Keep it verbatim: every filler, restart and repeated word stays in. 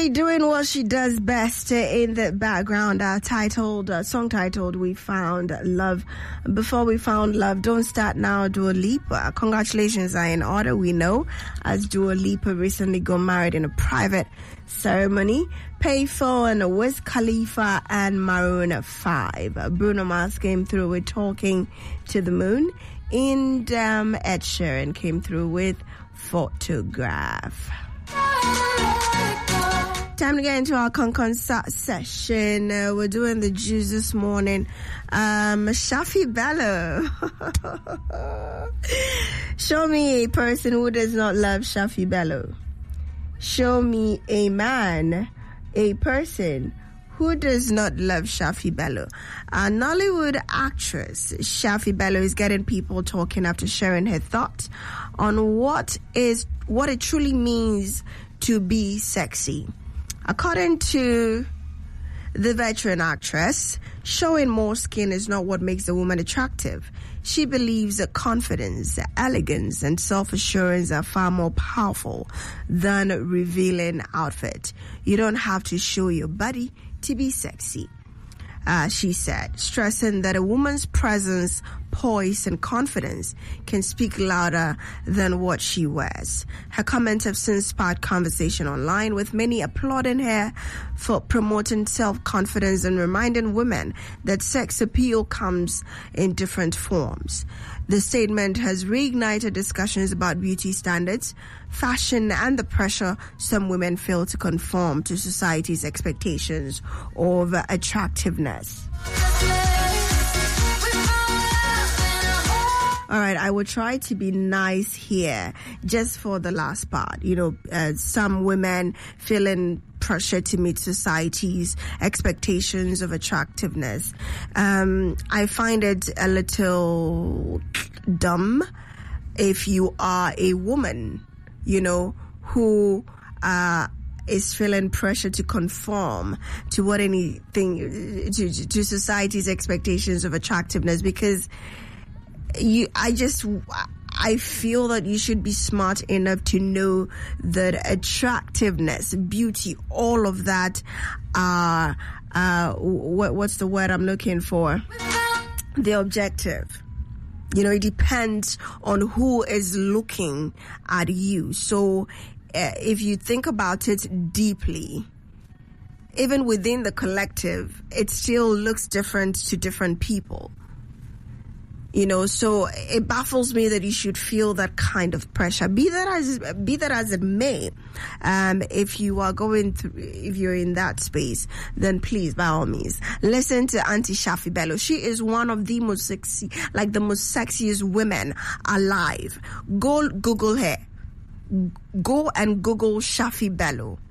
Shay doing what she does best in the background. Our titled uh, song titled "We Found Love." Before we found love, Don't Start Now, Dua Lipa. Congratulations are in order, we know, as Dua Lipa recently got married in a private ceremony. Payphone, Wiz Khalifa, and Maroon five. Bruno Mars came through with Talking to the Moon, and um, Ed Sheeran came through with Photograph. Time to get into our concert session. Uh, we're doing the juice this morning. Um, Shafi Bello. Show me a person who does not love Shafi Bello. Show me a man, a person who does not love Shafi Bello. A Nollywood actress, Shafi Bello, is getting people talking after sharing her thoughts on what is what it truly means to be sexy. According to the veteran actress, showing more skin is not what makes a woman attractive. She believes that confidence, elegance, and self-assurance are far more powerful than revealing outfit. You don't have to show your body to be sexy, uh, she said, stressing that a woman's presence, poise, and confidence can speak louder than what she wears. Her comments have since sparked conversation online, with many applauding her for promoting self-confidence and reminding women that sex appeal comes in different forms. The statement has reignited discussions about beauty standards, fashion, and the pressure some women feel to conform to society's expectations of attractiveness. All right, I will try to be nice here just for the last part. You know, uh, some women feeling pressure to meet society's expectations of attractiveness. Um, I find it a little dumb if you are a woman, you know, who uh, is feeling pressure to conform to what anything, to, to society's expectations of attractiveness, because You, I just, I feel that you should be smart enough to know that attractiveness, beauty, all of that are, uh, what, what's the word I'm looking for? The objective. You know, it depends on who is looking at you. So, uh, if you think about it deeply, even within the collective, it still looks different to different people. You know, so it baffles me that you should feel that kind of pressure. Be that as be that as it may, um, if you are going through, if you're in that space, then please, by all means, listen to Auntie Shafi Bello. She is one of the most sexy, like the most sexiest women alive. Go Google her. Go and Google Shafi Bello.